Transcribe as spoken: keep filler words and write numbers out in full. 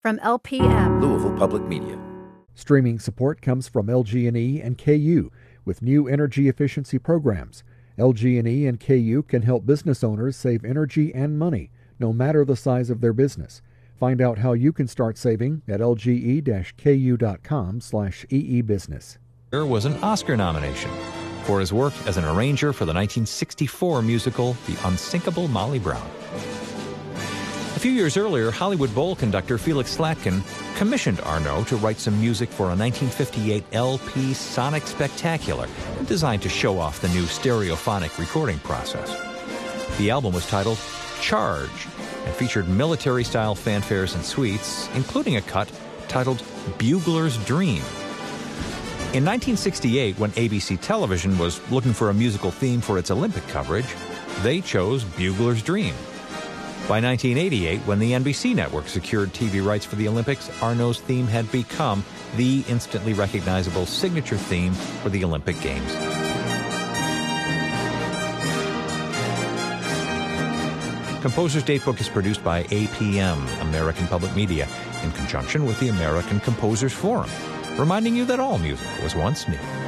from L P M, Louisville Public Media. Streaming support comes from L G and E and K U with new energy efficiency programs. L G and E and K U can help business owners save energy and money, no matter the size of their business. Find out how you can start saving at lge-ku.com slash eebusiness. There was an Oscar nomination for his work as an arranger for the nineteen sixty-four musical The Unsinkable Molly Brown. A few years earlier, Hollywood Bowl conductor Felix Slatkin commissioned Arnaud to write some music for a nineteen fifty-eight L P Sonic Spectacular designed to show off the new stereophonic recording process. The album was titled Charge and featured military-style fanfares and suites, including a cut titled Bugler's Dream. In nineteen sixty-eight, when A B C Television was looking for a musical theme for its Olympic coverage, they chose Bugler's Dream. By nineteen eighty-eight, when the N B C network secured T V rights for the Olympics, Arnaud's theme had become the instantly recognizable signature theme for the Olympic Games. Composer's Datebook is produced by A P M, American Public Media, in conjunction with the American Composers Forum, reminding you that all music was once new.